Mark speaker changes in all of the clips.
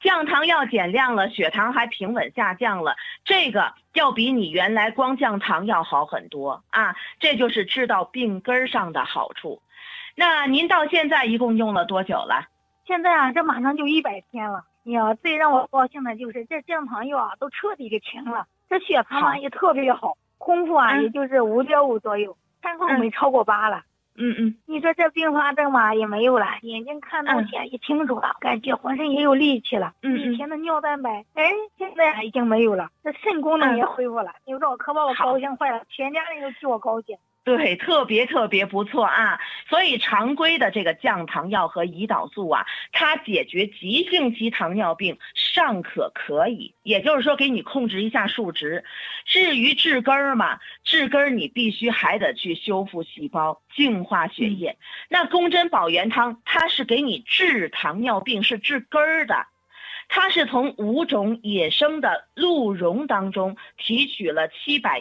Speaker 1: 降糖药减量了，血糖还平稳下降了，这个要比你原来光降糖药好很多啊！这就是治到病根上的好处。那您到现在一共用了多久了？
Speaker 2: 现在啊，这马上就100天了。哎呀，最让我高兴的就是这降糖药啊，都彻底的停了，这血糖啊也特别好，空腹啊也就是5.5左右，餐后没超过8了。你说这并发症嘛也没有了，眼睛看东西也清楚了，感觉浑身也有力气了。以前的尿蛋白，现在已经没有了，这肾功能也恢复了。你说我可把我高兴坏了，全家人都替我高兴。
Speaker 1: 对，特别不错啊！所以常规的这个降糖药和胰岛素啊，它解决急性期糖尿病尚可以，也就是说给你控制一下数值。至于治根儿嘛，治根儿你必须还得去修复细胞，净化血液。那宫贞保元汤它是给你治糖尿病，是治根儿的。它是从5种野生的鹿茸当中提取了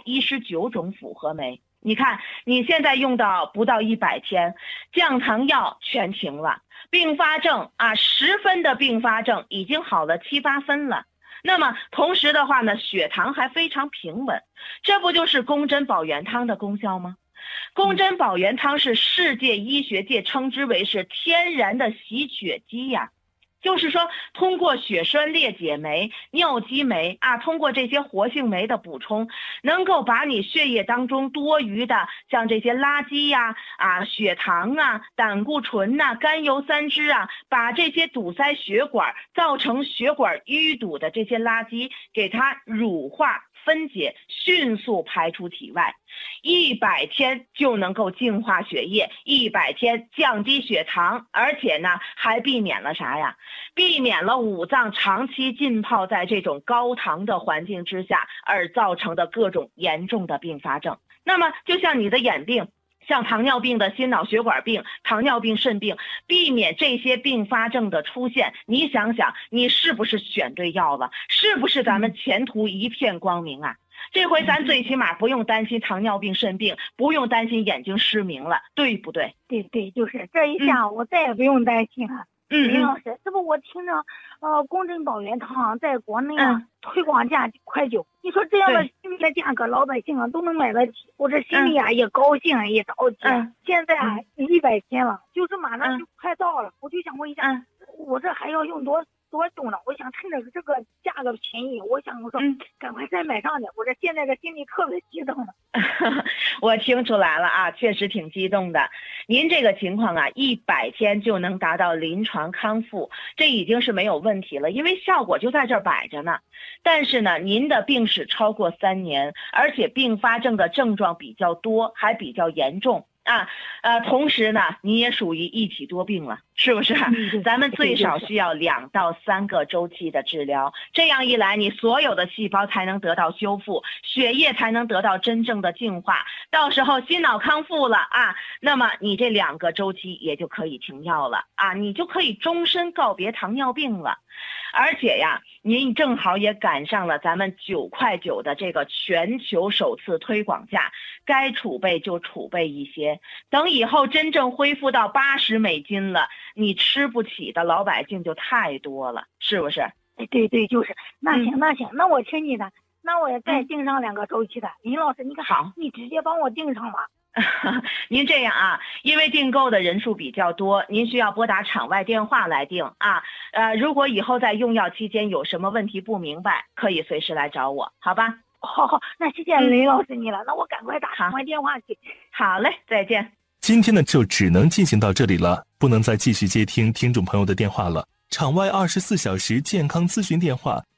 Speaker 1: 719种复合酶。你看你现在用到不到100天，降糖药全停了，并发症啊10分的并发症已经好了7、8分了。那么同时的话呢，血糖还非常平稳，这不就是宫贞保元汤的功效吗？宫贞保元汤是世界医学界称之为是天然的洗血机呀。就是说通过血栓裂解酶、尿激酶啊，通过这些活性酶的补充，能够把你血液当中多余的像这些垃圾呀、血糖啊、胆固醇呐、甘油三酯啊，把这些堵塞血管造成血管淤堵的这些垃圾给它乳化分解，迅速排出体外。100天就能够净化血液，100天降低血糖，而且呢还避免了啥呀？避免了五脏长期浸泡在这种高糖的环境之下而造成的各种严重的并发症。那么就像你的眼病，像糖尿病的心脑血管病、糖尿病肾病，避免这些并发症的出现，你想想你是不是选对药了？是不是咱们前途一片光明啊？这回咱最起码不用担心糖尿病肾病，不用担心眼睛失明了，对不对？
Speaker 2: 对，就是这一下我再也不用担心了。林老师，这不我听着宫贞保元汤在国内推广价快9，你说这样的亲民的价格老百姓都能买得起，我这心里也高兴也着急。现在100天了，就是马上就快到了，我就想问一下，我这还要用多久呢？我想趁着这个价格便宜，我想说赶快再买上点，我这现在这心里特别激动的。
Speaker 1: 我听出来了啊，确实挺激动的。您这个情况啊，100天就能达到临床康复，这已经是没有问题了，因为效果就在这儿摆着呢。但是呢，您的病史超过3年，而且并发症的症状比较多，还比较严重。同时呢，你也属于一体多病了，是不是？咱们最少需要2到3个周期的治疗，这样一来，你所有的细胞才能得到修复，血液才能得到真正的净化，到时候心脑康复了那么你这2个周期也就可以停药了你就可以终身告别糖尿病了。而且呀，您正好也赶上了咱们9块9的这个全球首次推广价，该储备就储备一些，等以后真正恢复到80美金了，你吃不起的老百姓就太多了，是不是？
Speaker 2: 对，就是。那行，那我听你的，那我也再订上2个周期的。林老师，你看好，你直接帮我订上吧。
Speaker 1: 您这样因为订购的人数比较多，您需要拨打场外电话来订如果以后在用药期间有什么问题不明白，可以随时来找我，好吧？
Speaker 2: 好，那谢谢雷老师你了，那我赶快打场外电话去。
Speaker 1: 好嘞，再见。
Speaker 3: 今天呢就只能进行到这里了，不能再继续接听听众朋友的电话了。场外24小时健康咨询电话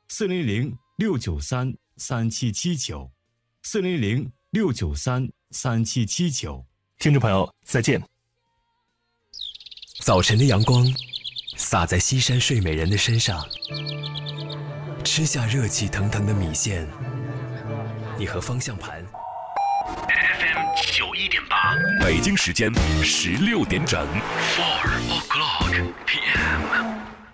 Speaker 3: ：400-693-3779，400-693-3779。听众朋友，再见。
Speaker 4: 早晨的阳光洒在西山睡美人的身上，吃下热气腾腾的米线，你和方向盘。
Speaker 5: FM 91.8，北京时间16点整。4 o'clock PM。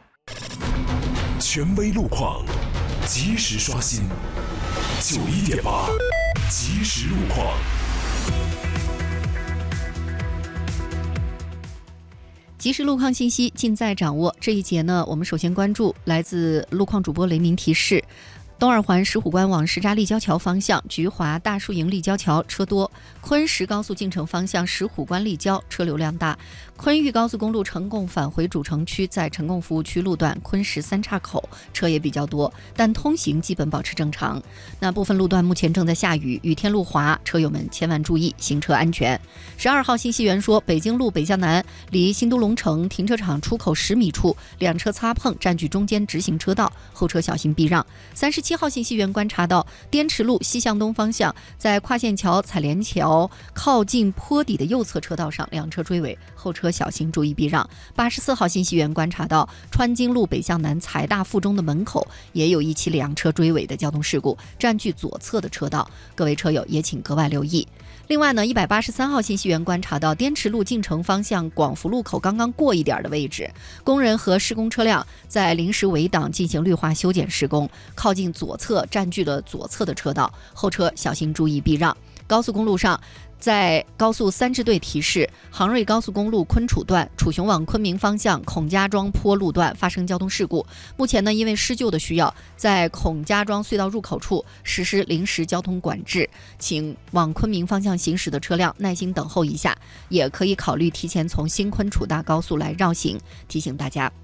Speaker 4: 权威路况，及时刷新。91.8，即时路况。
Speaker 6: 即时路况信息尽在掌握。这一节呢，我们首先关注来自路况主播雷鸣提示。东二环石虎关往石闸立交桥方向，菊华大树营立交桥车多；昆石高速进城方向石虎关立交车流量大；昆豫高速公路成贡返回主城区，在成贡服务区路段昆石三岔口车也比较多，但通行基本保持正常。那部分路段目前正在下雨，雨天路滑，车友们千万注意行车安全。12号信息源说，北京路北向南离新都龙城停车场出口10米处，两车擦碰，占据中间直行车道，后车小心避让。37号信息源观察到，滇池路西向东方向，在跨线桥彩莲桥靠近坡底的右侧车道上，两车追尾，后车小心注意避让。84号信息源观察到，川津路北向南财大附中的门口也有一起两车追尾的交通事故，占据左侧的车道，各位车友也请格外留意。另外呢，183号信息源观察到，滇池路进城方向广福路口刚刚过一点的位置，工人和施工车辆在临时围挡进行绿化修剪施工，靠近左侧占据了左侧的车道，后车小心注意避让。高速公路上，在高速3支队提示，杭瑞高速公路昆楚段楚雄往昆明方向孔家庄坡路段发生交通事故，目前呢因为施救的需要，在孔家庄隧道入口处实施临时交通管制，请往昆明方向行驶的车辆耐心等候一下，也可以考虑提前从新昆楚大高速来绕行，提醒大家。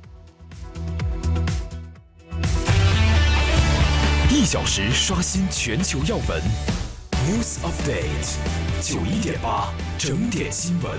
Speaker 4: 1小时刷新全球要闻 News Update 91.8整点新闻。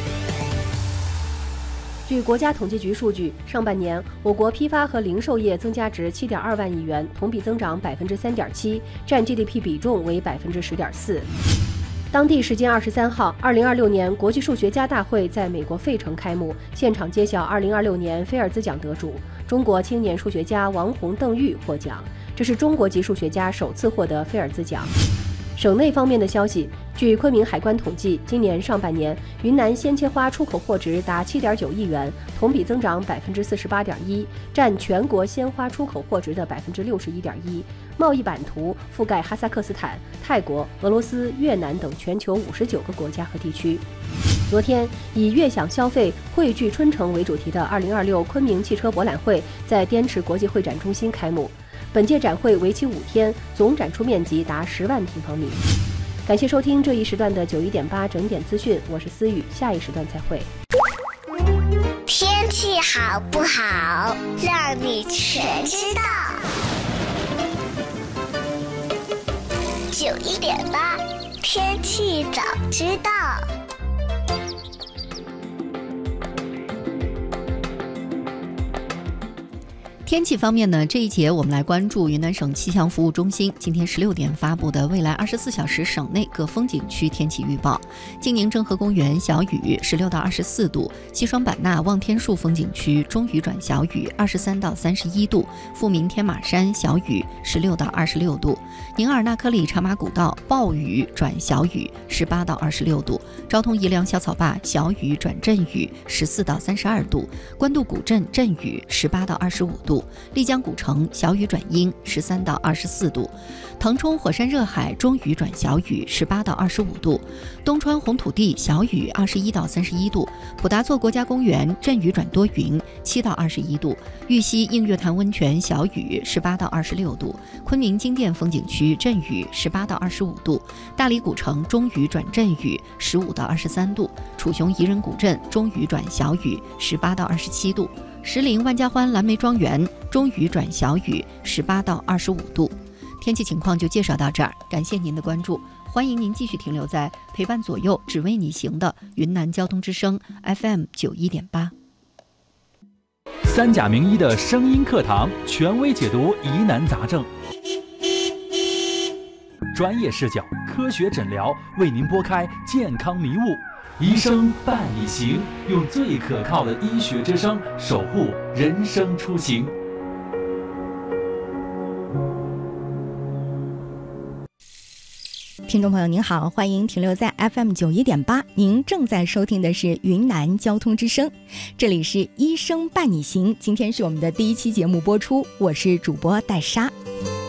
Speaker 7: 据国家统计局数据，上半年我国批发和零售业增加值7.2万亿元，同比增长3.7%，占 GDP 比重为10.4%。当地时间23号，2026年国际数学家大会在美国费城开幕，现场揭晓2026年菲尔兹奖得主，中国青年数学家王洪、邓玉获奖，这是中国籍数学家首次获得菲尔兹奖。省内方面的消息，据昆明海关统计，今年上半年云南鲜切花出口货值达7.9亿元，同比增长48.1%，占全国鲜花出口货值的61.1%。贸易版图覆盖哈萨克斯坦、泰国、俄罗斯、越南等全球59个国家和地区。昨天，以悦享消费、汇聚春城为主题的2026昆明汽车博览会在滇池国际会展中心开幕。本届展会为期5天，总展出面积达10万平方米。感谢收听这一时段的91.8整点资讯，我是思雨，下一时段再会。
Speaker 8: 天气好不好，让你全知道。91.8天气早知道。
Speaker 6: 天气方面呢，这一节我们来关注云南省气象服务中心今天16点发布的未来24小时省内各风景区天气预报。晋宁郑和公园小雨16到24度，西双版纳望天树风景区中雨转小雨23到31度，富民天马山小雨16到26度，宁尔纳克里茶马古道暴雨转小雨18到26度，昭通宜良小草坝小雨转阵雨14到32度，官渡古镇阵雨18到25度，丽江古城小雨转阴13到24度，腾冲火山热海中雨转小雨18到25度，东川红土地小雨21到31度，普达措国家公园阵雨转多云7到21度，玉溪映月潭温泉小雨18到26度，昆明金殿风景区阵雨18到25度，大理古城中雨转阵雨15到23度，楚雄宜人古镇中雨转小雨18到27度，石林万家欢蓝莓庄园中雨转小雨18到25度。天气情况就介绍到这儿，感谢您的关注，欢迎您继续停留在陪伴左右只为你行的云南交通之声 FM 91.8。
Speaker 9: 三甲名医的声音课堂，权威解读疑难杂症，专业视角，科学诊疗，为您拨开健康迷雾。医生伴你行，用最可靠的医学之声守护人生出行。
Speaker 10: 听众朋友您好，欢迎停留在 FM 91.8，您正在收听的是云南交通之声，这里是医生伴你行，今天是我们的第1期节目播出，我是主播戴莎。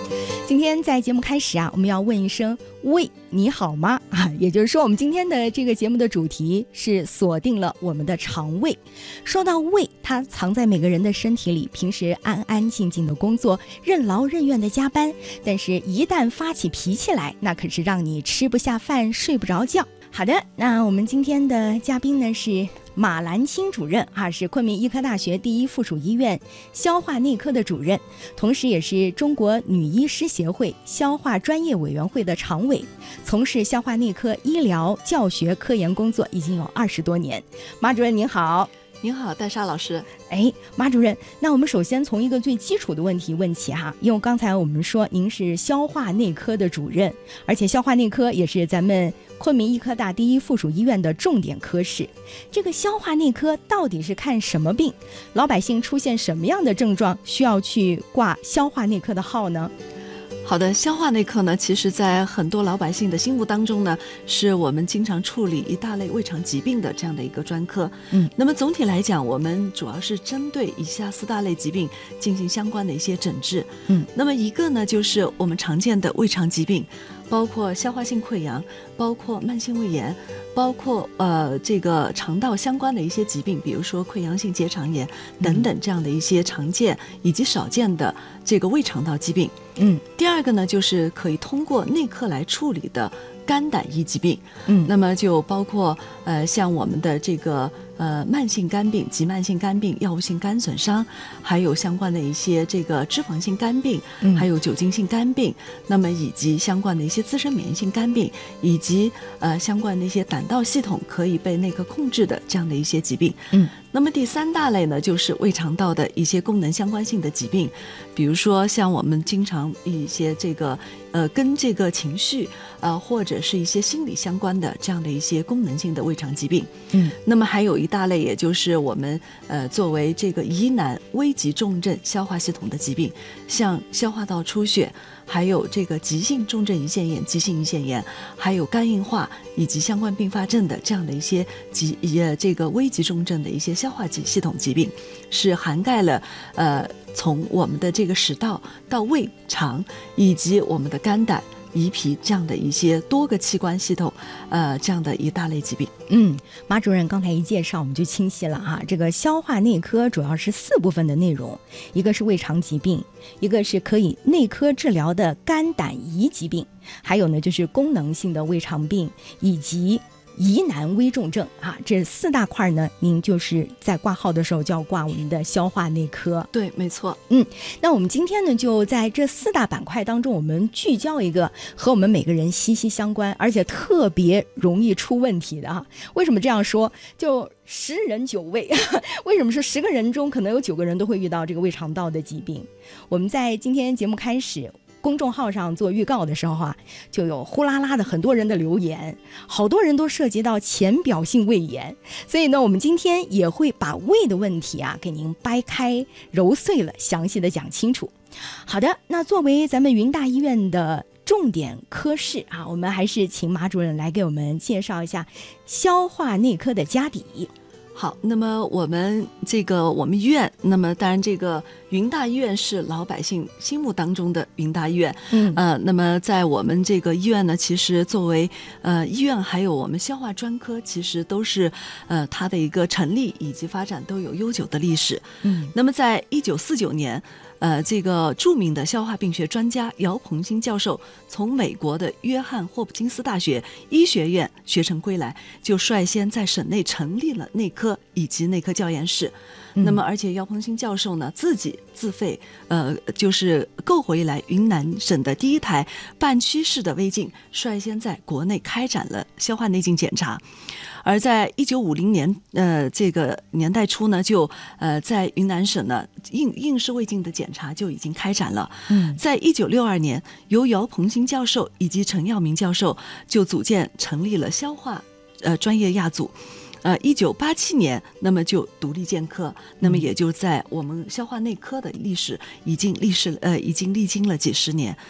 Speaker 10: 今天在节目开始啊，我们要问一声胃你好吗也就是说我们今天的这个节目的主题是锁定了我们的肠胃。说到胃，它藏在每个人的身体里，平时安安静静的工作，任劳任怨的加班，但是一旦发起脾气来，那可是让你吃不下饭睡不着觉。好的，那我们今天的嘉宾呢是马兰青主任是昆明医科大学第一附属医院消化内科的主任，同时也是中国女医师协会消化专业委员会的常委，从事消化内科医疗教学科研工作已经有20多年。马主任您好。
Speaker 11: 您好，戴莎老师。
Speaker 10: 马主任，那我们首先从一个最基础的问题问起因为刚才我们说您是消化内科的主任，而且消化内科也是咱们昆明医科大第一附属医院的重点科室。这个消化内科到底是看什么病？老百姓出现什么样的症状需要去挂消化内科的号呢？
Speaker 11: 好的，消化内科呢，其实在很多老百姓的心目当中呢，是我们经常处理一大类胃肠疾病的这样的一个专科。那么总体来讲，我们主要是针对以下4大类疾病进行相关的一些诊治。那么一个呢，就是我们常见的胃肠疾病，包括消化性溃疡，包括慢性胃炎，包括这个肠道相关的一些疾病，比如说溃疡性结肠炎等等这样的一些常见以及少见的这个胃肠道疾病。第二个呢，就是可以通过内科来处理的肝胆胰疾病。那么就包括像我们的这个慢性肝病、急慢性肝病、药物性肝损伤，还有相关的一些这个脂肪性肝病，还有酒精性肝病，那么以及相关的一些自身免疫性肝病，以及相关的一些胆道系统可以被内科控制的这样的一些疾病。那么第3大类呢，就是胃肠道的一些功能相关性的疾病，比如说像我们经常一些这个跟这个情绪或者是一些心理相关的这样的一些功能性的胃肠疾病。那么还有一大类，也就是我们作为这个疑难危急重症消化系统的疾病，像消化道出血，还有这个急性重症胰腺炎、急性胰腺炎，还有肝硬化以及相关并发症的这样的一些这个危急重症的一些消化系统疾病，是涵盖了从我们的这个食道到胃肠以及我们的肝胆胰脾这样的一些多个器官系统这样的一大类疾病。
Speaker 10: 马主任刚才一介绍我们就清晰了这个消化内科主要是4部分的内容，一个是胃肠疾病，一个是可以内科治疗的肝胆胰疾病，还有呢就是功能性的胃肠病以及疑难危重症这4大块呢，您就是在挂号的时候就要挂我们的消化内科。
Speaker 11: 对，没错。
Speaker 10: 那我们今天呢，就在这4大板块当中，我们聚焦一个和我们每个人息息相关，而且特别容易出问题的为什么这样说？就10人9胃为什么说10个人中可能有9个人都会遇到这个胃肠道的疾病？我们在今天节目开始公众号上做预告的时候就有呼啦啦的很多人的留言，好多人都涉及到浅表性胃炎，所以呢，我们今天也会把胃的问题给您掰开揉碎了，详细的讲清楚。好的，那作为咱们云大医院的重点科室我们还是请马主任来给我们介绍一下消化内科的家底。
Speaker 11: 好，那么我们医院，那么当然这个云大医院是老百姓心目当中的云大医院。那么在我们这个医院呢，其实作为医院还有我们消化专科，其实都是它的一个成立以及发展都有悠久的历史。那么在1949年。这个著名的消化病学专家姚鹏兴教授从美国的约翰霍普金斯大学医学院学成归来，就率先在省内成立了内科以及内科教研室。那么而且姚鹏兴教授呢自己自费就是购回来云南省的第1台半驱式的微镜，率先在国内开展了消化内镜检查。而在1950年这个年代初呢，就在云南省呢硬式胃镜的检查就已经开展了。在1962年，由姚鹏兴教授以及陈耀明教授就组建成立了消化专业亚组。1987年，那么就独立建科，那么也就在我们消化内科的历史已经历经了几十年。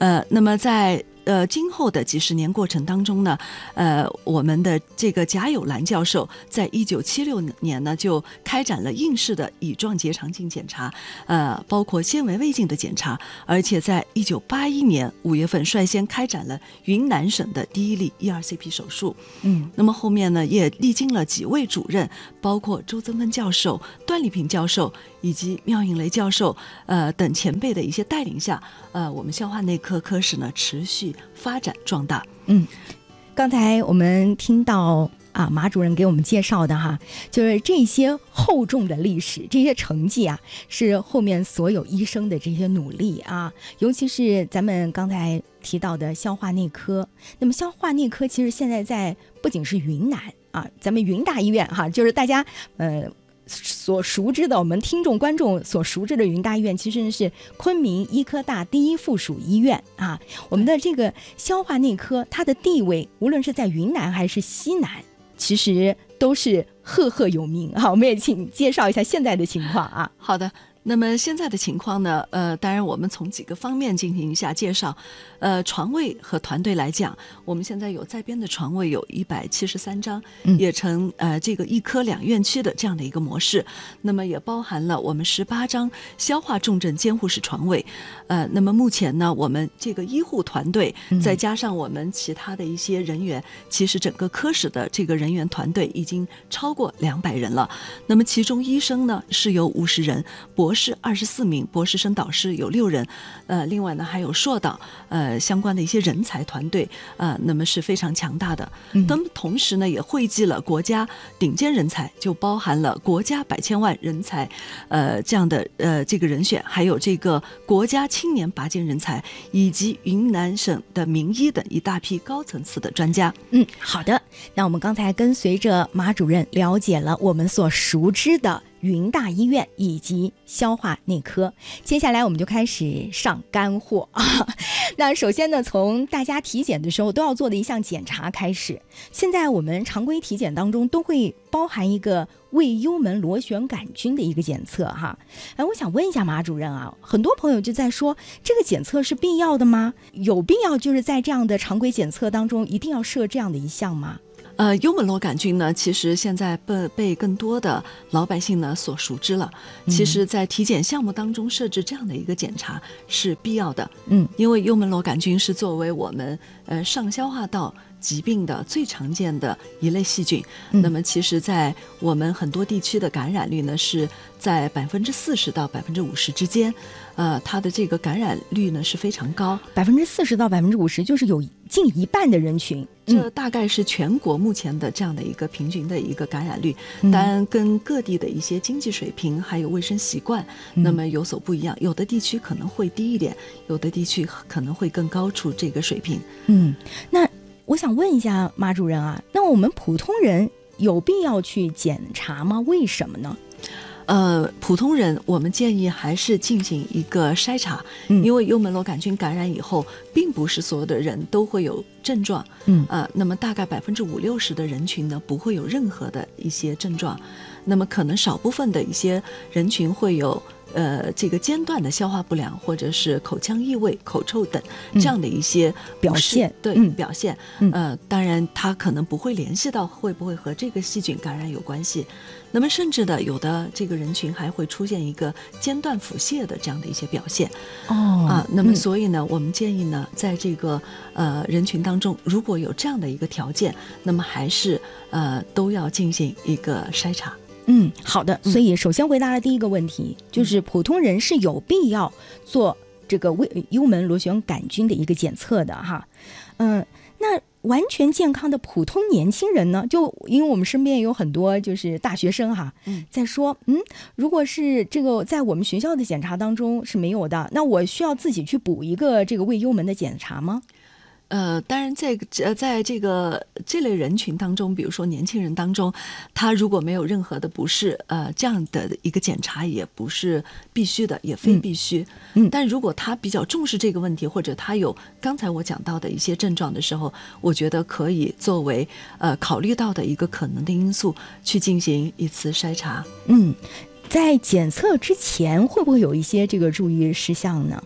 Speaker 11: 那么在今后的几十年过程当中呢，我们的这个贾友兰教授在1976年呢就开展了应试的乙状结肠镜检查，包括纤维胃镜的检查，而且在1981年5月份率先开展了云南省的第一例 ERCP 手术。那么后面呢也历经了几位主任，包括周增芬教授、段丽萍教授以及妙映雷教授等前辈的一些带领下，我们消化内科科室呢持续发展壮大。
Speaker 10: 刚才我们听到马主任给我们介绍的哈，就是这些厚重的历史，这些成绩啊，是后面所有医生的这些努力啊，尤其是咱们刚才提到的消化内科。那么消化内科其实现在在不仅是云南啊，咱们云大医院哈，就是大家所熟知的，我们听众观众所熟知的云大医院，其实是昆明医科大第一附属医院啊。我们的这个消化内科，它的地位无论是在云南还是西南，其实都是赫赫有名啊。我们也请介绍一下现在的情况啊。
Speaker 11: 好的。那么现在的情况呢，当然我们从几个方面进行一下介绍。床位和团队来讲，我们现在有在编的床位有173张，也成这个1科2院区的这样的一个模式。那么也包含了我们18张消化重症监护室床位。那么目前呢，我们这个医护团队再加上我们其他的一些人员，其实整个科室的这个人员团队已经超过200人了。那么其中医生呢是有50人，博士24名，博士生导师有6人，另外呢还有硕导，相关的一些人才团队，那么是非常强大的。那么同时呢，也汇集了国家顶尖人才，就包含了国家100千万人才，这样的这个人选，还有这个国家青年拔尖人才，以及云南省的名医等一大批高层次的专家。
Speaker 10: 好的，那我们刚才跟随着马主任了解了我们所熟知的云大医院以及消化内科，接下来我们就开始上干货啊。那首先呢，从大家体检的时候都要做的一项检查开始。现在我们常规体检当中都会包含一个胃幽门螺旋杆菌的一个检测哈。我想问一下马主任啊，很多朋友就在说这个检测是必要的吗？有必要就是在这样的常规检测当中一定要设这样的一项吗？
Speaker 11: 幽门螺杆菌呢，其实现在被更多的老百姓呢所熟知了。其实在体检项目当中设置这样的一个检查是必要的。因为幽门螺杆菌是作为我们上消化道疾病的最常见的一类细菌。那么其实在我们很多地区的感染率呢是在40%到50%之间，它的这个感染率呢是非常高
Speaker 10: ，40%到50%，就是有近一半的人群。
Speaker 11: 这大概是全国目前的这样的一个平均的一个感染率，当然跟各地的一些经济水平还有卫生习惯那么有所不一样，有的地区可能会低一点，有的地区可能会更高出这个水平。
Speaker 10: 那我想问一下马主任啊，那我们普通人有必要去检查吗？为什么呢？
Speaker 11: 普通人我们建议还是进行一个筛查，因为幽门螺杆菌感染以后，并不是所有的人都会有症状，那么大概50-60%的人群呢不会有任何的一些症状，那么可能少部分的一些人群会有这个间断的消化不良，或者是口腔异味、口臭等这样的一些
Speaker 10: 表现。
Speaker 11: 表现。当然它可能不会联系到会不会和这个细菌感染有关系。那么甚至的有的这个人群还会出现一个间断腹泻的这样的一些表现。那么所以呢，我们建议呢，在这个人群当中，如果有这样的一个条件，那么还是都要进行一个筛查。
Speaker 10: 好的。所以首先回答了第一个问题，就是普通人是有必要做这个幽门螺旋杆菌的一个检测的哈。那完全健康的普通年轻人呢，就因为我们身边有很多就是大学生哈，在说如果是这个在我们学校的检查当中是没有的，那我需要自己去补一个这个胃幽门的检查吗？
Speaker 11: 当然在这类人群当中，比如说年轻人当中，他如果没有任何的不适，这样的一个检查也不是必须的，也非必须。但如果他比较重视这个问题，或者他有刚才我讲到的一些症状的时候，我觉得可以作为考虑到的一个可能的因素去进行一次筛查。
Speaker 10: 在检测之前会不会有一些这个注意事项呢？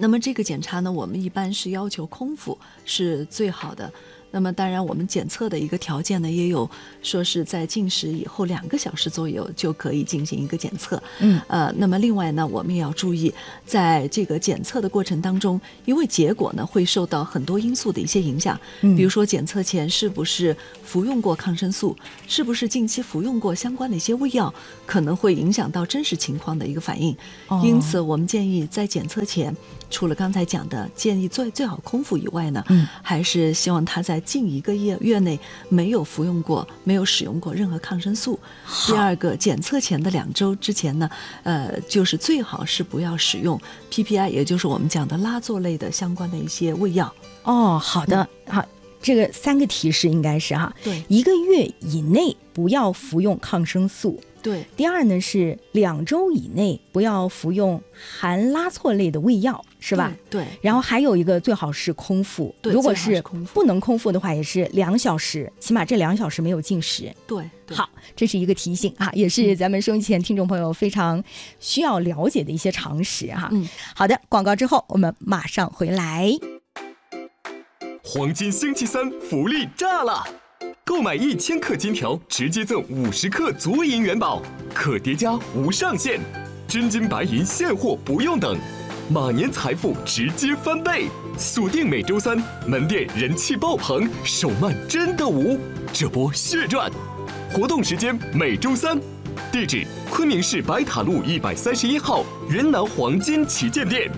Speaker 11: 那么这个检查呢，我们一般是要求空腹是最好的。那么当然我们检测的一个条件呢，也有说是在进食以后2个小时左右就可以进行一个检测。那么另外呢，我们也要注意，在这个检测的过程当中，因为结果呢会受到很多因素的一些影响，比如说检测前是不是服用过抗生素，是不是近期服用过相关的一些胃药，可能会影响到真实情况的一个反应。因此我们建议在检测前，除了刚才讲的建议最好空腹以外呢，还是希望他在近1个月内没有服用过、没有使用过任何抗生素。第二个，检测前的2周之前呢，就是最好是不要使用 PPI， 也就是我们讲的拉唑类的相关的一些胃药。
Speaker 10: 好的，好。这个3个提示应该是哈，
Speaker 11: 对
Speaker 10: ，1个月以内不要服用抗生素，
Speaker 11: 对。
Speaker 10: 第二呢是2周以内不要服用含拉唑类的胃药，是吧？
Speaker 11: 对。
Speaker 10: 然后还有一个最好是空腹，
Speaker 11: 对，
Speaker 10: 如果是不能空腹的话，也是2小时，起码这2小时没有进食。
Speaker 11: 对。
Speaker 10: 好，这是一个提醒啊，也是咱们收音机前听众朋友非常需要了解的一些常识哈。好的，广告之后我们马上回来。
Speaker 5: 黄金星期3福利炸了！购买1000克金条，直接赠50克足银元宝，可叠加无上限，真金白银现货不用等，马年财富直接翻倍！锁定每周3，门店人气爆棚，手慢真的无，这波血赚！活动时间每周3，地址昆明市白塔路131号云南黄金旗舰店。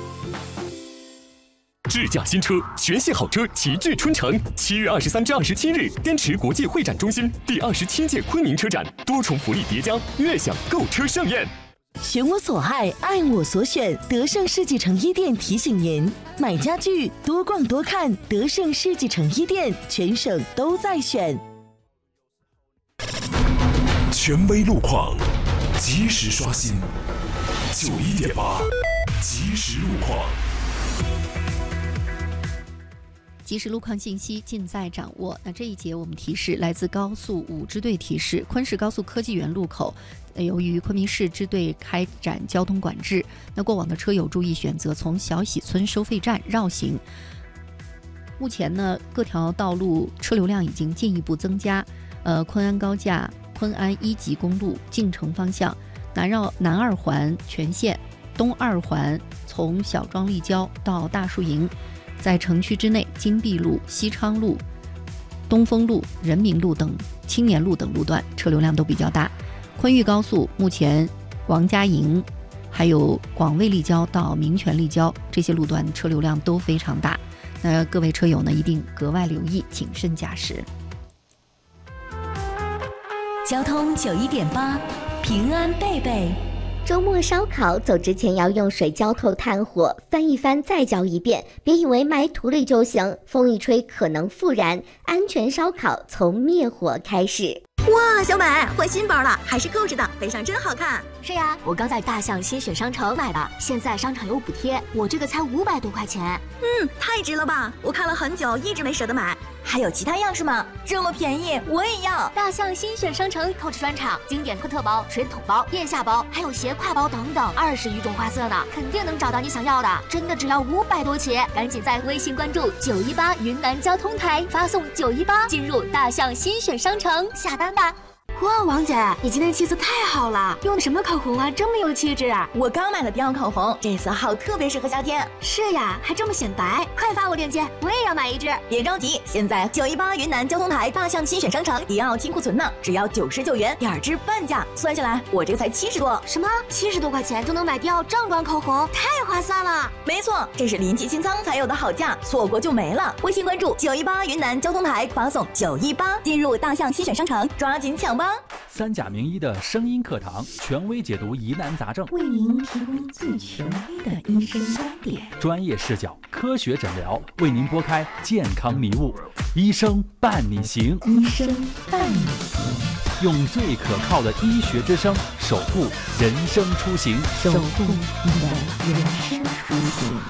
Speaker 5: 智驾新车，全系好车齐聚春城。7月23至27日，滇池国际会展中心第27届昆明车展，多重福利叠加，悦享购车盛宴。
Speaker 12: 选我所爱，爱我所选。德胜世纪城一店提醒您：买家具多逛多看，德胜世纪城一店，全省都在选。
Speaker 5: 权威路况，及时刷新。91.8，即时路况。
Speaker 6: 即时路况信息尽在掌握。那这一节我们提示来自高速5支队提示，昆士高速科技园路口，由于昆明市支队开展交通管制，那过往的车友注意选择从小喜村收费站绕行。目前呢，各条道路车流量已经进一步增加。昆安高架、昆安1级公路进城方向，南2环全线，东2环从小庄立交到大树营。在城区之内，金碧路、西昌路、东风路、人民路等青年路等路段车流量都比较大。昆豫高速目前王家营还有广卫立交到民权立交这些路段车流量都非常大，那各位车友呢一定格外留意，谨慎驾驶。
Speaker 12: 交通91.8，平安贝贝。
Speaker 8: 周末烧烤走之前要用水浇透炭火，翻一翻再浇一遍，别以为埋土里就行，风一吹可能复燃。安全烧烤从灭火开始。
Speaker 13: 哇，小美换新包了，还是购置的，背上真好看。
Speaker 14: 是呀，我刚在大象新选商城买的，现在商场有补贴，我这个才500多块钱。
Speaker 13: 太值了吧！我看了很久，一直没舍得买。
Speaker 14: 还有其他样式吗？这么便宜，我也要！大象新选商城购置专场，经典特包、水桶包、腋下包，还有斜挎包等等，20余种花色呢，肯定能找到你想要的。真的只要500多起，赶紧在微信关注918云南交通台，发送918进入大象新选商城下单吧。哇，王姐，你今天气色太好了，用的什么口红啊，这么有气质啊！
Speaker 13: 我刚买的迪奥口红，这色号特别适合夏天。
Speaker 14: 是呀，还这么显白，快发我链接，我也要买一支。
Speaker 13: 别着急，现在918云南交通台大象新选商城迪奥清库存呢，只要99元，2支半价，算下来我这个才70多。
Speaker 14: 什么？70多块钱就能买迪奥正装口红，太划算了！
Speaker 13: 没错，这是临期清仓才有的好价，错过就没了。微信关注918云南交通台，发送918进入大象新选商城，抓紧抢吧！
Speaker 9: 三甲名医的声音课堂，权威解读疑难杂症，
Speaker 15: 为您提供最权威的医生观点，
Speaker 9: 专业视角，科学诊疗，为您拨开健康迷雾。医生伴你行，
Speaker 15: 医生伴你行，
Speaker 9: 用最可靠的医学之声守护人生出行，
Speaker 15: 守护你的人生出行。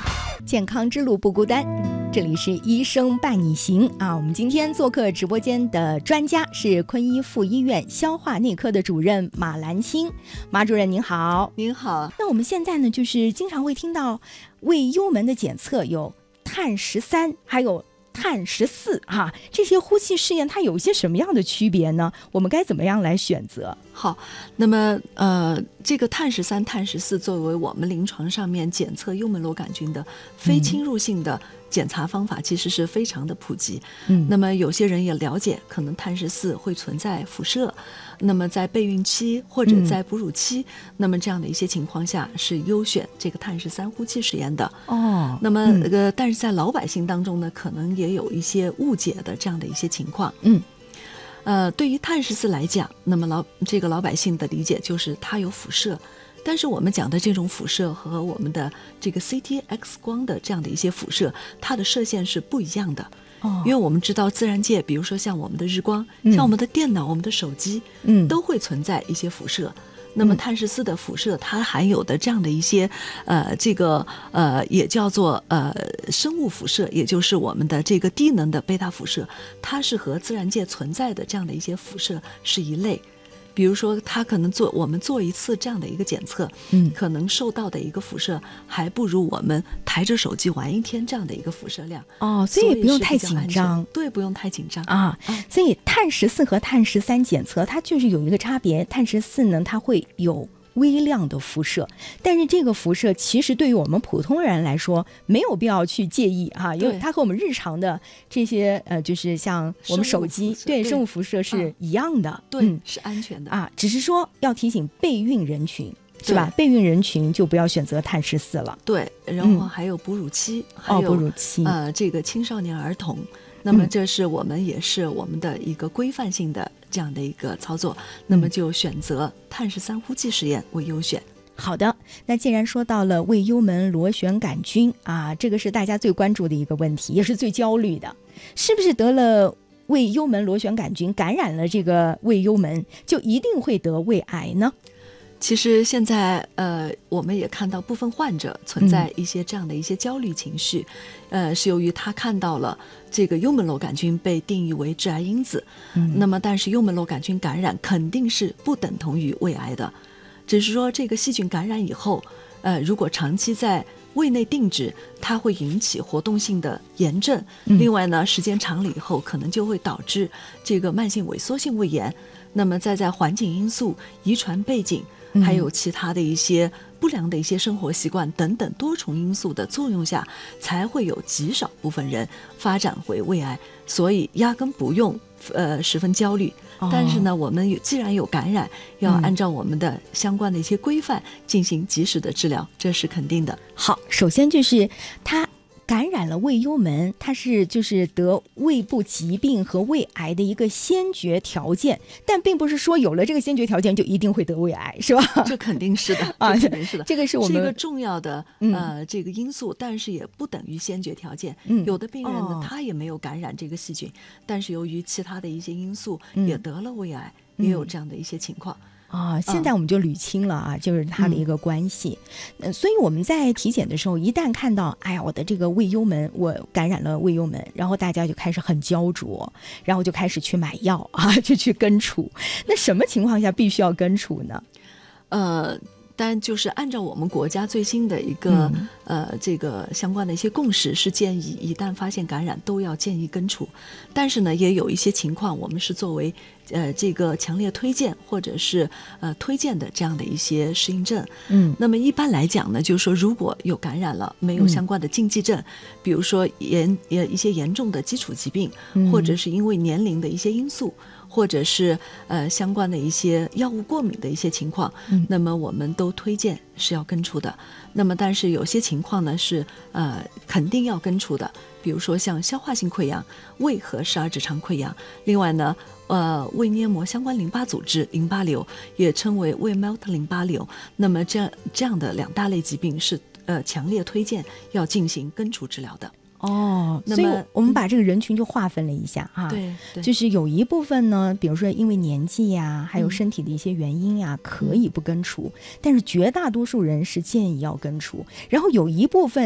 Speaker 10: 健康之路不孤单，这里是医生伴你行啊。我们今天做客直播间的专家是昆医附医院消化内科的主任马兰青。马主任您好。
Speaker 11: 您好。
Speaker 10: 那我们现在呢，就是经常会听到胃幽门的检测有碳13还有碳14哈，这些呼气试验它有一些什么样的区别呢？我们该怎么样来选择？
Speaker 11: 好，那么这个碳13、碳14作为我们临床上面检测幽门螺杆菌的非侵入性的检查方法，其实是非常的普及。那么有些人也了解，可能碳14会存在辐射，那么在备孕期或者在哺乳期，那么这样的一些情况下是优选这个碳13呼气实验的。那么但是在老百姓当中呢，可能也有一些误解的这样的一些情况。对于碳14来讲，那么这个老百姓的理解就是它有辐射，但是我们讲的这种辐射和我们的这个 CT X 光的这样的一些辐射，它的射线是不一样的。因为我们知道自然界，比如说像我们的日光，像我们的电脑、我们的手机，都会存在一些辐射。那么碳14的辐射，它含有的这样的一些也叫做生物辐射，也就是我们的这个低能的贝塔辐射，它是和自然界存在的这样的一些辐射是一类。比如说它可能我们做一次这样的一个检测，可能受到的一个辐射还不如我们抬着手机玩一天这样的一个辐射量。
Speaker 10: 所以不用太紧张。
Speaker 11: 对，不用太紧张
Speaker 10: 所以碳14和碳13检测它就是有一个差别，碳14呢它会有微量的辐射，但是这个辐射其实对于我们普通人来说没有必要去介意啊，因为它和我们日常的这些就是像我们手机生物辐射是一样的。
Speaker 11: 是安全的
Speaker 10: 只是说要提醒备孕人群是吧？备孕人群就不要选择碳14了。
Speaker 11: 对，然后还有哺乳期，还有
Speaker 10: 哺乳期
Speaker 11: 这个青少年儿童，那么这是我们也是我们的一个规范性的这样的一个操作，那么就选择碳13呼气实验为优选。
Speaker 10: 好的，那既然说到了胃幽门螺旋杆菌这个是大家最关注的一个问题，也是最焦虑的，是不是得了胃幽门螺旋杆菌感染了这个胃幽门就一定会得胃癌呢？
Speaker 11: 其实现在我们也看到部分患者存在一些这样的一些焦虑情绪，是由于他看到了这个幽门螺杆菌被定义为致癌因子，那么但是幽门螺杆菌感染肯定是不等同于胃癌的，只是说这个细菌感染以后，如果长期在胃内定植，它会引起活动性的炎症，另外呢时间长了以后可能就会导致这个慢性萎缩性胃炎，那么再在环境因素、遗传背景还有其他的一些不良的一些生活习惯等等多重因素的作用下，才会有极少部分人发展为胃癌，所以压根不用十分焦虑。但是呢，我们既然有感染，要按照我们的相关的一些规范进行及时的治疗，这是肯定的。
Speaker 10: 好，首先就是它感染了胃幽门，它是就是得胃部疾病和胃癌的一个先决条件，但并不是说有了这个先决条件就一定会得胃癌，是吧？
Speaker 11: 这肯定是的这肯定是的，
Speaker 10: 这个是我们
Speaker 11: 是一个重要的这个因素，但是也不等于先决条件。有的病人呢，他也没有感染这个细菌，但是由于其他的一些因素也得了胃癌，也有这样的一些情况。
Speaker 10: 现在我们就捋清了就是它的一个关系。所以我们在体检的时候，一旦看到我的这个胃幽门，我感染了胃幽门，然后大家就开始很焦灼，然后就开始去买药就去根除。那什么情况下必须要根除呢？
Speaker 11: 但就是按照我们国家最新的一个这个相关的一些共识，是建议一旦发现感染都要建议根除。但是呢，也有一些情况我们是作为这个强烈推荐或者是推荐的这样的一些适应症。那么一般来讲呢，就是说如果有感染了，没有相关的禁忌症，比如说一些严重的基础疾病，或者是因为年龄的一些因素，或者是相关的一些药物过敏的一些情况，那么我们都推荐是要根除的。那么但是有些情况呢是肯定要根除的，比如说像消化性溃疡、胃和十二指肠溃疡，另外呢胃黏膜相关淋巴组织淋巴瘤，也称为胃 MELT 淋巴瘤，那么这样的两大类疾病是强烈推荐要进行根除治疗的。
Speaker 10: 所以我们把这个人群就划分了一下
Speaker 11: 对，
Speaker 10: 就是有一部分呢，比如说因为年纪还有身体的一些原因可以不根除，但是绝大多数人是建议要根除。然后有一部分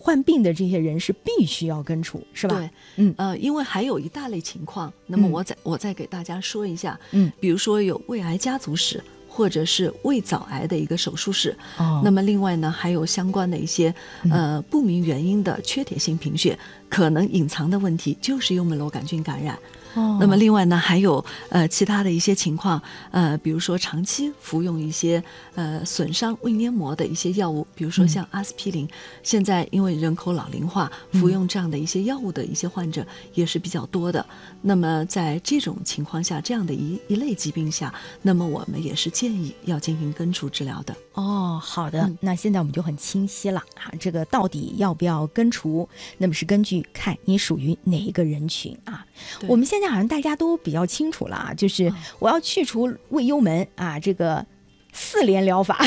Speaker 10: 患病的这些人是必须要根除，是吧？
Speaker 11: 对，因为还有一大类情况，那么我再给大家说一下，比如说有胃癌家族史，或者是胃早癌的一个手术史，那么另外呢还有相关的一些不明原因的缺铁性贫血，可能隐藏的问题就是幽门螺杆菌感染。那么另外呢还有其他的一些情况，比如说长期服用一些损伤胃黏膜的一些药物，比如说像阿司匹林，现在因为人口老龄化，服用这样的一些药物的一些患者也是比较多的。那么在这种情况下，这样的一类疾病下，那么我们也是建议要进行根除治疗的。
Speaker 10: 好的，那现在我们就很清晰了这个到底要不要根除，那么是根据看你属于哪一个人群啊。我们现在好像大家都比较清楚了就是我要去除胃幽门这个4联疗法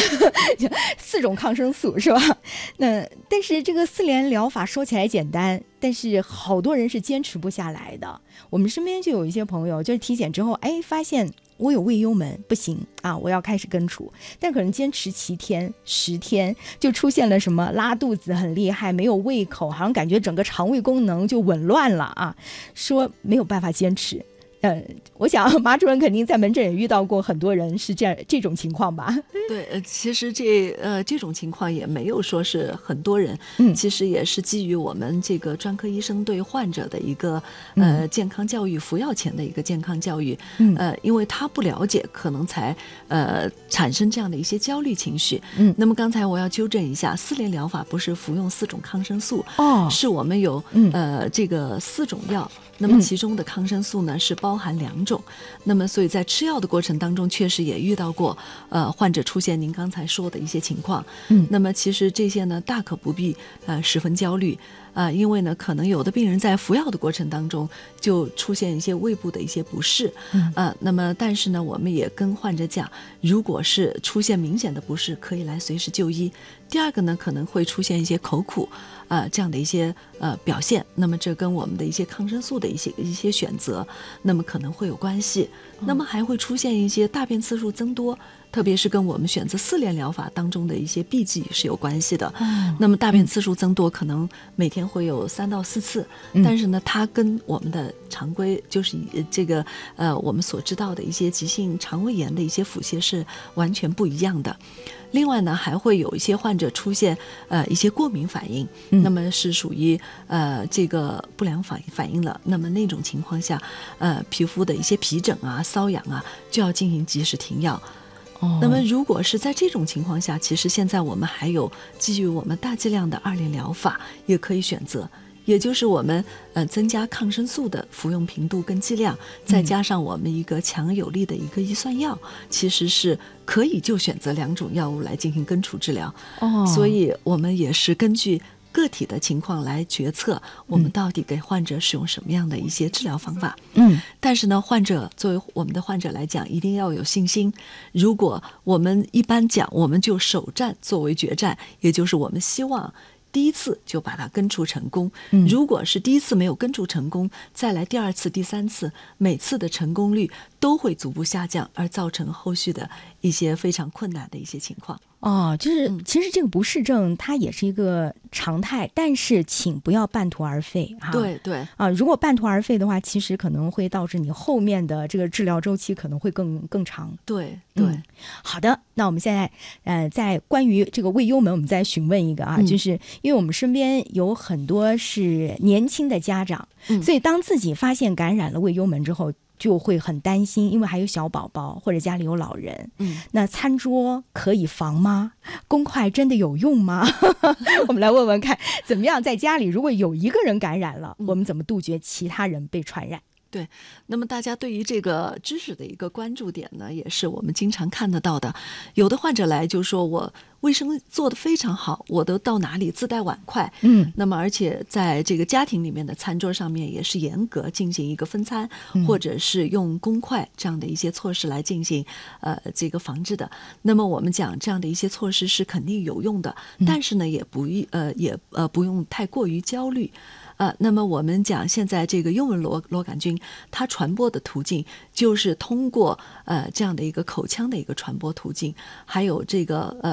Speaker 10: 4种抗生素是吧？但是这个4联疗法说起来简单，但是好多人是坚持不下来的。我们身边就有一些朋友就是体检之后发现我有胃幽门不行我要开始根除，但可能坚持7天10天就出现了什么拉肚子很厉害，没有胃口，好像感觉整个肠胃功能就紊乱了说没有办法坚持。我想马主任肯定在门诊也遇到过很多人是这种情况吧？
Speaker 11: 对，其实这种情况也没有说是很多人，其实也是基于我们这个专科医生对患者的一个健康教育，服药前的一个健康教育，因为他不了解，可能才产生这样的一些焦虑情绪。那么刚才我要纠正一下，4联疗法不是服用4种抗生素，是我们有这个4种药。那么其中的抗生素呢是包含2种，那么所以在吃药的过程当中确实也遇到过患者出现您刚才说的一些情况。那么其实这些呢大可不必十分焦虑因为呢可能有的病人在服药的过程当中就出现一些胃部的一些不适那么但是呢我们也跟患者讲，如果是出现明显的不适可以来随时就医。第二个呢可能会出现一些口苦这样的一些表现，那么这跟我们的一些抗生素的一些选择那么可能会有关系。那么还会出现一些大便次数增多，特别是跟我们选择4联疗法当中的一些避忌是有关系的。那么大便次数增多可能每天会有3到4次，但是呢它跟我们的常规就是这个我们所知道的一些急性肠胃炎的一些腹泻是完全不一样的。另外呢还会有一些患者出现一些过敏反应，那么是属于这个不良反应了。那么那种情况下皮肤的一些皮疹瘙痒就要进行及时停药。那么如果是在这种情况下，其实现在我们还有基于我们大剂量的2联疗法也可以选择，也就是我们增加抗生素的服用频度跟剂量，再加上我们一个强有力的一个抑酸药，其实是可以就选择2种药物来进行根除治疗。所以我们也是根据个体的情况来决策我们到底给患者使用什么样的一些治疗方法。但是呢作为我们的患者来讲一定要有信心，如果我们一般讲我们就首战作为决战，也就是我们希望第1次就把它根除成功。如果是第1次没有根除成功，再来第2次第3次，每次的成功率都会逐步下降，而造成后续的一些非常困难的一些情况。
Speaker 10: 就是其实这个不适症它也是一个常态，但是请不要半途而废
Speaker 11: 对
Speaker 10: 如果半途而废的话，其实可能会导致你后面的这个治疗周期可能会更长。
Speaker 11: 对
Speaker 10: 好的，那我们现在在关于这个胃幽门我们再询问一个就是因为我们身边有很多是年轻的家长，所以当自己发现感染了胃幽门之后就会很担心，因为还有小宝宝或者家里有老人。那餐桌可以防吗？公筷真的有用吗？我们来问问看，怎么样在家里如果有一个人感染了，我们怎么杜绝其他人被传染？
Speaker 11: 对，那么大家对于这个知识的一个关注点呢，也是我们经常看得到的。有的患者来就说我卫生做得非常好，我都到哪里自带碗筷。那么而且在这个家庭里面的餐桌上面也是严格进行一个分餐，或者是用公筷这样的一些措施来进行这个防治的。那么我们讲这样的一些措施是肯定有用的，但是呢也不用太过于焦虑。那么我们讲现在这个幽门螺杆菌它传播的途径就是通过这样的一个口腔的一个传播途径，还有这个所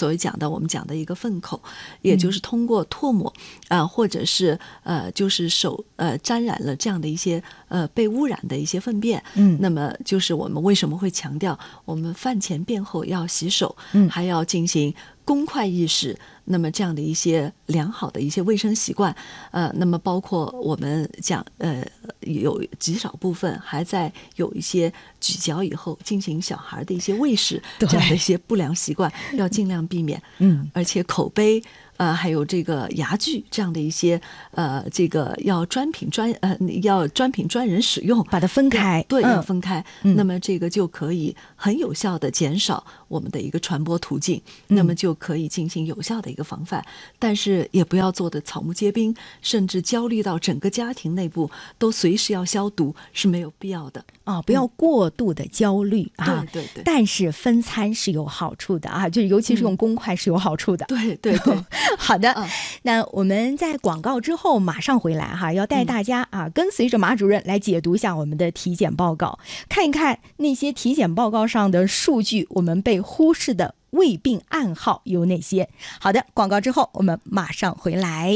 Speaker 11: 所谓我们讲的一个粪口，也就是通过唾沫或者是就是手沾染了这样的一些被污染的一些粪便，那么就是我们为什么会强调我们饭前便后要洗手，还要进行公筷意识，那么这样的一些良好的一些卫生习惯，那么包括我们讲有极少部分还在有一些咀嚼以后进行小孩的一些喂食这样的一些不良习惯，要尽量避免。而且口碑还有这个牙具这样的一些这个要专品专人使用，
Speaker 10: 把它分开，
Speaker 11: 对，要分开。那么这个就可以很有效的减少我们的一个传播途径，那么就可以进行有效的一个防范。但是也不要做的草木皆兵，甚至焦虑到整个家庭内部都随时要消毒，是没有必要的
Speaker 10: 啊！不要过度的焦虑啊！
Speaker 11: 对。
Speaker 10: 但是分餐是有好处的啊，就是尤其是用公筷是有好处的。
Speaker 11: 对。
Speaker 10: 好的，那我们在广告之后马上回来哈，要带大家跟随着马主任来解读一下我们的体检报告，看一看那些体检报告上的数据，我们被忽视的胃病暗号有哪些。好的，广告之后我们马上回来。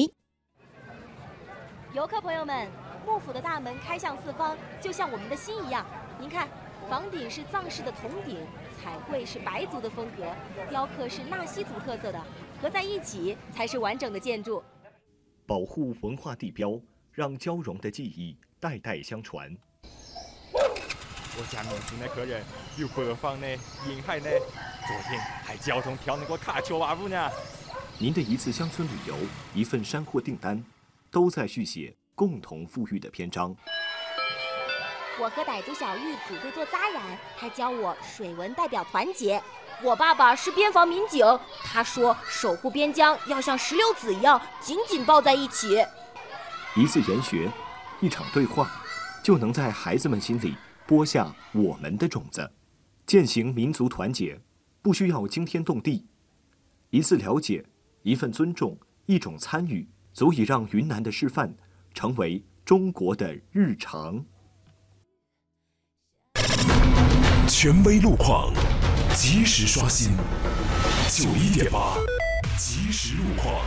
Speaker 14: 游客朋友们，幕府的大门开向四方，就像我们的心一样。您看，房顶是藏式的铜顶，彩绘是白族的风格，雕刻是纳西族特色的，合在一起才是完整的建筑。
Speaker 16: 保护文化地标，让交融的记忆代代相传。
Speaker 17: 我家面前的客人有北方的、沿海的，昨天还交通跳那个卡丘瓦舞呢。
Speaker 16: 您的一次乡村旅游，一份山货订单，都在续写共同富裕的篇章。
Speaker 14: 我和傣族小玉组队做扎染，他教我水文代表团结。我爸爸是边防民警，他说守护边疆要像石榴籽一样紧紧抱在一起。
Speaker 16: 一次研学，一场对话，就能在孩子们心里播下我们的种子，践行民族团结，不需要惊天动地。一次了解，一份尊重，一种参与，足以让云南的示范成为中国的日常。
Speaker 4: 权威路况，及时刷新91.8，即时路况。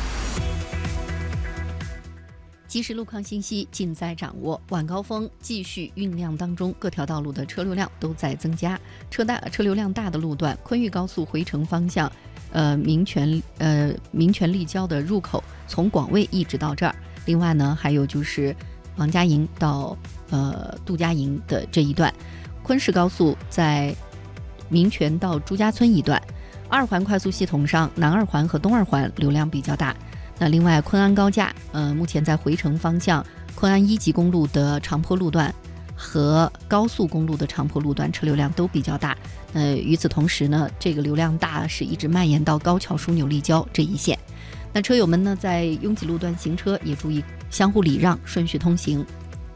Speaker 6: 即时路况信息尽在掌握。晚高峰继续酝酿当中，各条道路的车流量都在增加。车流量大的路段，昆玉高速回程方向，民权立交的入口，从广卫一直到这儿。另外呢，还有就是王家营到杜家营的这一段。昆石高速在民权到朱家村一段。二环快速系统上，南二环和东二环流量比较大。那另外昆安高架，目前在回程方向，昆安1级公路的长坡路段和高速公路的长坡路段车流量都比较大。与此同时呢，这个流量大是一直蔓延到高桥枢纽立交这一线。那车友们呢，在拥挤路段行车也注意相互礼让，顺序通行。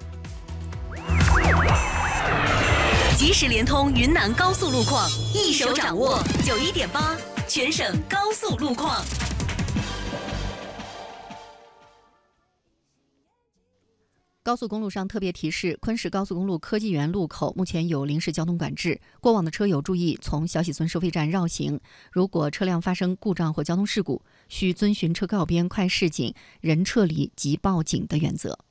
Speaker 13: 即时联通云南高速路况，一手掌握91.8全省高速路况。
Speaker 6: 高速公路上特别提示：昆石高速公路科技园路口目前有临时交通管制，过往的车友注意从小喜村收费站绕行。如果车辆发生故障或交通事故，需遵循车告边、快示警、人撤离及报警的原则。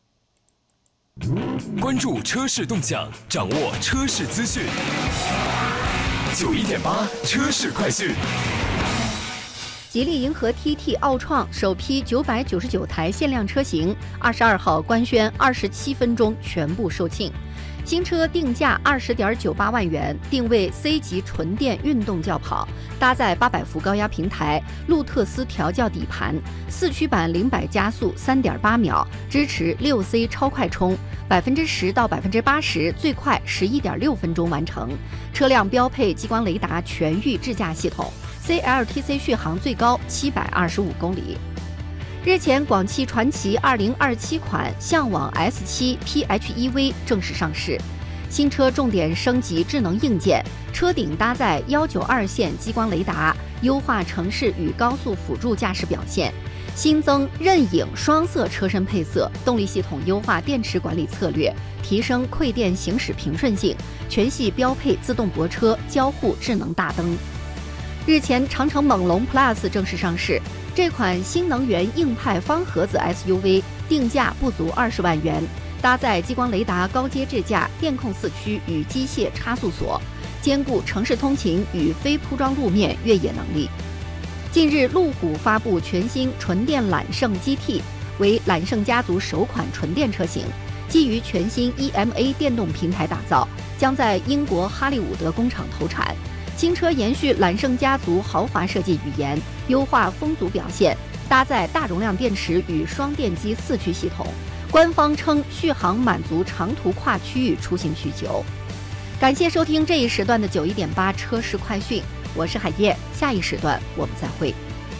Speaker 4: 关注车市动向，掌握车市资讯。91.8车市快讯。
Speaker 6: 吉利银河 TT 奥创首批999台限量车型，22号官宣27分钟全部售罄。新车定价20.98万元，定位 C 级纯电运动轿跑，搭载800伏高压平台，路特斯调教底盘，4驱版0-100加速3.8秒，支持6C 超快充，10%到80%，最快11.6分钟完成。车辆标配激光雷达全域智驾系统。CLTC 续航最高725公里。日前，广汽传祺2027款向往 S7 PHEV 正式上市。新车重点升级智能硬件，车顶搭载192线激光雷达，优化城市与高速辅助驾驶表现。新增刃影双色车身配色，动力系统优化电池管理策略，提升馈电行驶平顺性。全系标配自动泊车、交互智能大灯。 日前，长城猛龙 Plus 正式上市，这款新能源硬派方盒子 SUV 定价不足20万元，搭载激光雷达、高阶智驾、电控4驱与机械差速锁，兼顾城市通勤与非铺装路面越野能力。近日，路虎发布全新纯电揽胜 GT， 为揽胜家族首款纯电车型，基于全新 EMA 电动平台打造，将在英国哈利伍德工厂投产。新车延续揽胜家族豪华设计语言，优化风阻表现，搭载大容量电池与双电机4驱系统。官方称续航满足长途跨区域出行需求。感谢收听这一时段的91.8车市快讯，我是海燕，下一时段我们再会。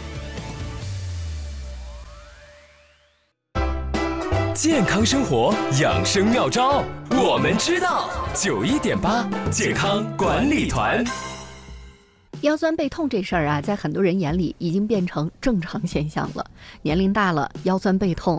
Speaker 4: 健康生活养生妙招，我们知道。91.8健康管理团。
Speaker 6: 腰酸背痛这事儿啊，在很多人眼里已经变成正常现象了。年龄大了，腰酸背痛